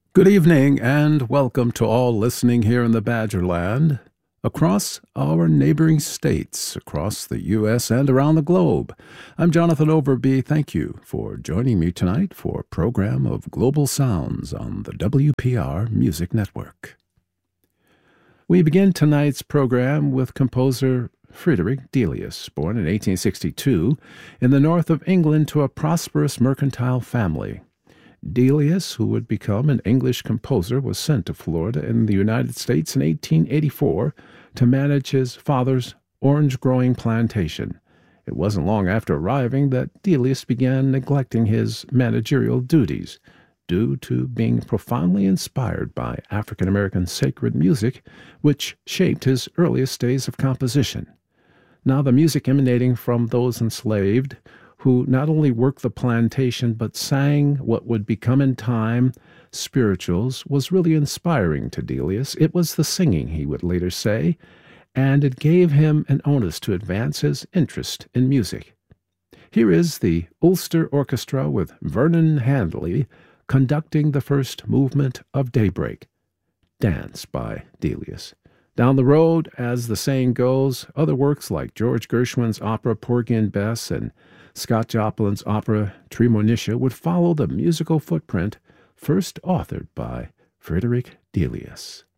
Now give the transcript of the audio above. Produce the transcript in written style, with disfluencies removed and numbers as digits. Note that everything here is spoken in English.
Good evening and welcome to all listening here in the Badgerland, across our neighboring states, across the U.S. and around the globe. I'm Jonathan Overby. Thank you for joining me tonight for a program of Global Sounds on the WPR Music Network. We begin tonight's program with composer Friedrich Delius, born in 1862 in the north of England to a prosperous mercantile family. Delius, who would become an English composer, was sent to Florida in the United States in 1884 to manage his father's orange-growing plantation. It wasn't long after arriving that Delius began neglecting his managerial duties, due to being profoundly inspired by African-American sacred music, which shaped his earliest days of composition. Now the music emanating from those enslaved, who not only worked the plantation but sang what would become in time spirituals, was really inspiring to Delius. It was the singing, he would later say, and it gave him an onus to advance his interest in music. Here is the Ulster Orchestra with Vernon Handley conducting the first movement of Daybreak, Dance by Delius. Down the road, as the saying goes, other works like George Gershwin's opera Porgy and Bess and Scott Joplin's opera Treemonisha would follow the musical footprint first authored by Friedrich Delius.